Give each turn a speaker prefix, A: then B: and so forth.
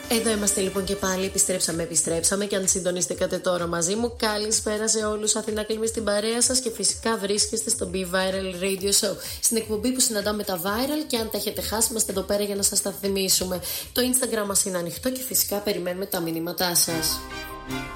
A: Εδώ είμαστε λοιπόν και πάλι, επιστρέψαμε και αν συντονιστήκατε τώρα μαζί μου, καλησπέρα σε όλους. Αθηνά Κλίμη στην παρέα σας και φυσικά βρίσκεστε στο Be Viral Radio Show, στην εκπομπή που συναντάμε τα viral και αν τα έχετε χάσει είμαστε εδώ πέρα για να σας τα θυμίσουμε. Το Instagram μας είναι ανοιχτό και φυσικά περιμένουμε τα μηνύματά σας.